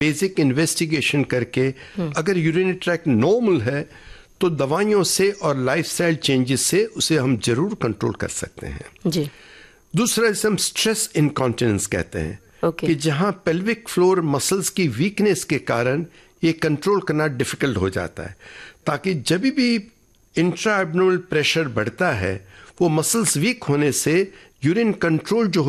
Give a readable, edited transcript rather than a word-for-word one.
Basic investigation करके अगर urinary tract normal है तो दवाइयों से और लाइफस्टाइल चेंजेस से उसे हम जरूर कंट्रोल कर सकते हैं जी। दूसरा इसे हम स्ट्रेस इनकॉन्टिनेंस कहते हैं कि जहां पेल्विक फ्लोर मसल्स की वीकनेस के कारण ये कंट्रोल करना डिफिकल्ट हो जाता है, ताकि जब भी इंट्रा एब्डोमिनल प्रेशर बढ़ता है वो मसल्स वीक होने से यूरिन कंट्रोल जो